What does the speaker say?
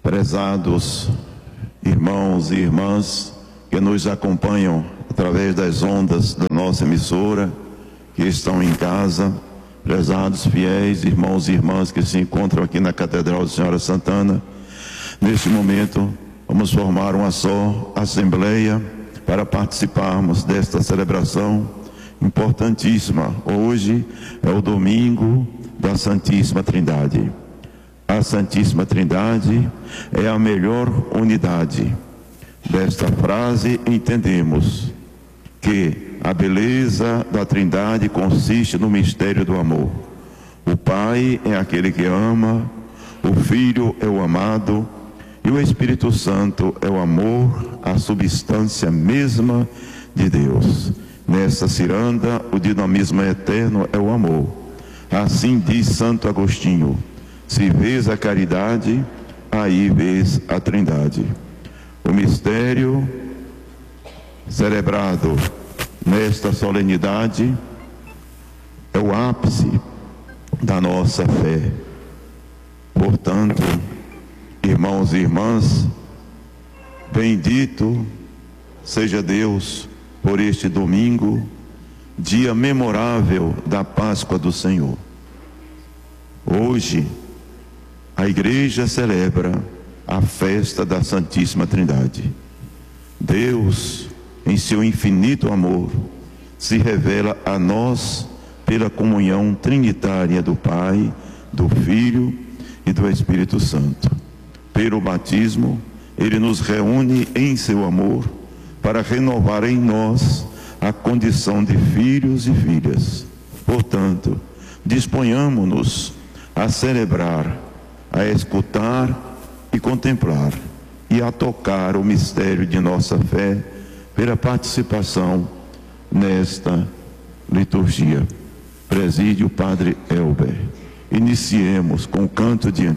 Prezados irmãos e irmãs que nos acompanham através das ondas da nossa emissora, que estão em casa, prezados fiéis, irmãos e irmãs que se encontram aqui na Catedral de Senhora Santana, neste momento vamos formar uma só assembleia para participarmos desta celebração importantíssima. Hoje é o domingo da Santíssima Trindade. A Santíssima Trindade é a melhor unidade. Desta frase entendemos que a beleza da Trindade consiste no mistério do amor. O Pai é aquele que ama, o Filho é o amado e o Espírito Santo é o amor, a substância mesma de Deus. Nesta ciranda, o dinamismo eterno é o amor. Assim diz Santo Agostinho: se vês a caridade, aí vês a Trindade. O mistério celebrado nesta solenidade é o ápice da nossa fé. Portanto, irmãos e irmãs, bendito seja Deus por este domingo, dia memorável da Páscoa do Senhor. Hoje, a Igreja celebra a festa da Santíssima Trindade. Deus, em seu infinito amor, se revela a nós pela comunhão trinitária do Pai, do Filho e do Espírito Santo. Pelo batismo, Ele nos reúne em seu amor para renovar em nós a condição de filhos e filhas. Portanto, disponhamos-nos a celebrar, a escutar e contemplar e a tocar o mistério de nossa fé pela participação nesta liturgia. Preside o Padre Elber. Iniciemos com o canto de